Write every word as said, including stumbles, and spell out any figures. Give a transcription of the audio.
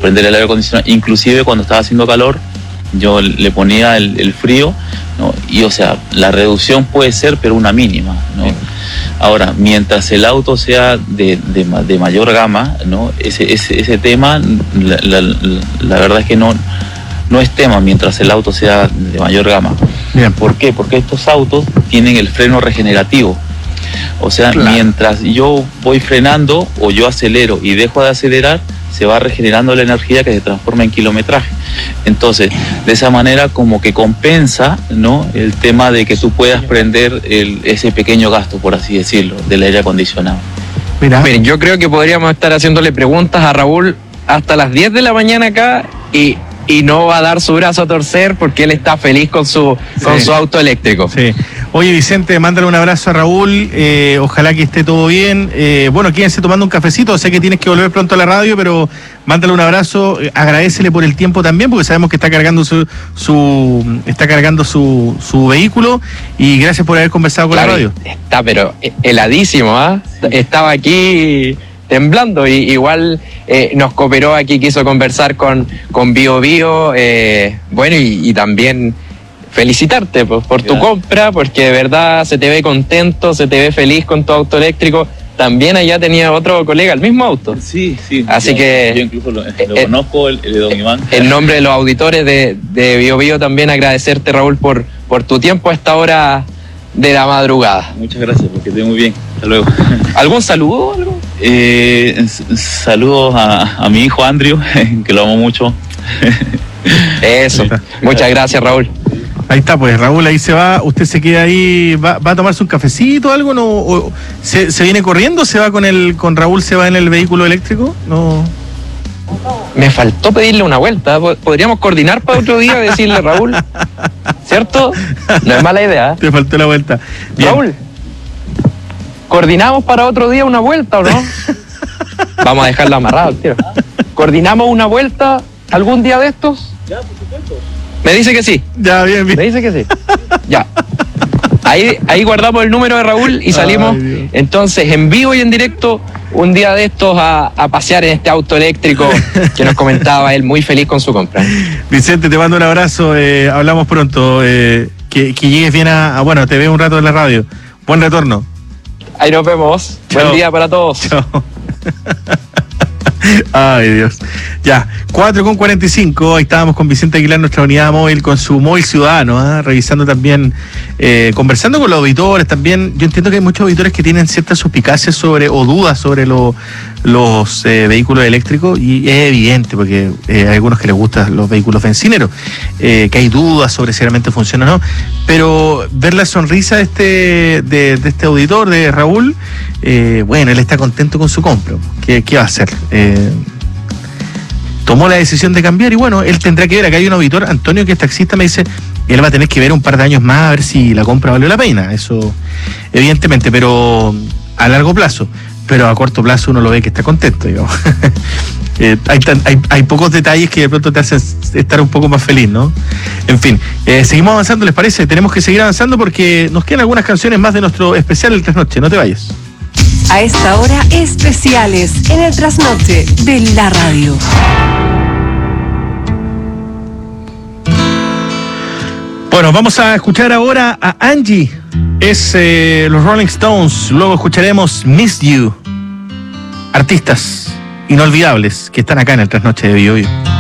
prender el aire acondicionado, inclusive cuando estaba haciendo calor, yo le ponía el, el frío, ¿no? Y o sea, la reducción puede ser, pero una mínima, ¿no? Sí. Ahora, mientras el auto sea de, de, de mayor gama, ¿no? Ese, ese, ese tema, la, la, la verdad es que no, no es tema mientras el auto sea de mayor gama. Bien. ¿Por qué? Porque estos autos tienen el freno regenerativo. O sea, claro, mientras yo voy frenando o yo acelero y dejo de acelerar, se va regenerando la energía que se transforma en kilometraje. Entonces, de esa manera como que compensa, ¿no?, el tema de que tú puedas prender el, ese pequeño gasto, por así decirlo, del aire acondicionado. Mira, miren, yo creo que podríamos estar haciéndole preguntas a Raúl hasta las diez de la mañana acá y, y no va a dar su brazo a torcer porque él está feliz con su, sí, con su auto eléctrico. Sí. Oye, Vicente, mándale un abrazo a Raúl, eh, ojalá que esté todo bien. Eh, bueno, quédense tomando un cafecito, sé que tienes que volver pronto a la radio, pero mándale un abrazo, eh, agradécele por el tiempo también, porque sabemos que está cargando su, su está cargando su, su vehículo, y gracias por haber conversado con, claro, la radio. Está, pero heladísimo, ¿ah? ¿eh? Sí. Estaba aquí temblando, y igual eh, nos cooperó aquí, quiso conversar con, con Bio Bio, eh, bueno, y, y también felicitarte por, por tu compra, porque de verdad se te ve contento, se te ve feliz con tu auto eléctrico. También allá tenía otro colega el mismo auto. Sí, sí. Así yo, que yo incluso lo, lo eh, conozco, el, el de Don Iván. En nombre de los auditores de, de Bio Bio también agradecerte, Raúl, por, por tu tiempo a esta hora de la madrugada. Muchas gracias, porque estoy muy bien. Hasta luego. ¿Algún saludo o algo? Eh, saludos a, a mi hijo Andrew, que lo amo mucho. Eso. Muchas gracias, Raúl. Ahí está, pues Raúl, ahí se va, usted se queda ahí, va, va a tomarse un cafecito o algo, no, o, se, se viene corriendo, se va con el, con Raúl, se va en el vehículo eléctrico, no. Me faltó pedirle una vuelta, podríamos coordinar para otro día, decirle, Raúl, ¿cierto? No es mala idea. Te faltó la vuelta. Bien. Raúl, ¿coordinamos para otro día una vuelta o no? Vamos a dejarla amarrada, tío. ¿Coordinamos una vuelta algún día de estos? Ya, por supuesto. Me dice que sí. Ya, bien, bien. Me dice que sí. Ya. Ahí, ahí guardamos el número de Raúl y salimos. Ay, entonces en vivo y en directo un día de estos a, a pasear en este auto eléctrico que nos comentaba él, muy feliz con su compra. Vicente, te mando un abrazo, eh, hablamos pronto. Eh, que, que llegues bien a, a, bueno, te veo un rato en la radio. Buen retorno. Ahí nos vemos. Chao. Buen día para todos. Chao. Ay, Dios. Ya, cuatro con cuarenta y cinco, ahí estábamos con Vicente Aguilar, nuestra unidad móvil, con su móvil ciudadano, ¿eh? Revisando también, eh, conversando con los auditores también. Yo entiendo que hay muchos auditores que tienen ciertas suspicacias sobre, o dudas sobre lo, los eh, vehículos eléctricos, y es evidente, porque eh, hay algunos que les gustan los vehículos bencineros, eh, que hay dudas sobre si realmente funciona o no, pero ver la sonrisa de este, de, de este auditor, de Raúl, eh, bueno, él está contento con su compra. ¿Qué, qué va a hacer? Eh, tomó la decisión de cambiar y bueno, él tendrá que ver. Acá hay un auditor, Antonio, que es taxista, me dice, él va a tener que ver un par de años más a ver si la compra valió la pena, eso evidentemente, pero a largo plazo, pero a corto plazo uno lo ve que está contento, digamos. eh, hay, hay, hay pocos detalles que de pronto te hacen estar un poco más feliz, ¿no? En fin, eh, seguimos avanzando, ¿les parece? Tenemos que seguir avanzando porque nos quedan algunas canciones más de nuestro especial El Trasnoche, no te vayas. A esta hora, especiales en el Trasnoche de la radio. Bueno, vamos a escuchar ahora a Angie. Es eh, los Rolling Stones. Luego escucharemos Miss You. Artistas inolvidables que están acá en el Trasnoche de Bio Bio.